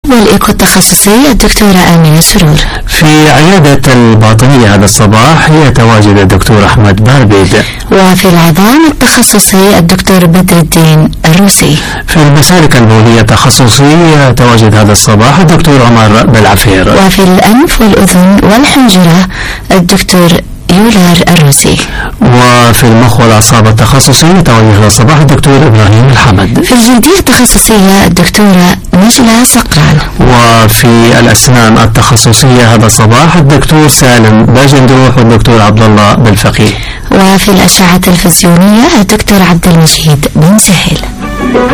والإيكو التخصصي الدكتورة آمنة سرور. في عيادة الباطنية هذا الصباح يتواجد الدكتور أحمد باربيد. وفي العظام التخصصي الدكتور بدر الدين الروسي. في المسالك البولية التخصصي يتواجد هذا الصباح الدكتور عمر بالعفير. وفي الأنف والأذن والحنجرة الدكتور يولار الروسي. وفي المخ والأعصاب التخصصي يتواجد هذا الصباح الدكتور إبراهيم الحمد. في الجلدية التخصصية الدكتورة نجلة صقران. وفي الأسنان التخصصية هذا الصباح الدكتور سالم باجندروح والدكتور عبد الله بالفقيه. وفي الأشعة التلفزيونية الدكتور عبد المجيد بن سهيل.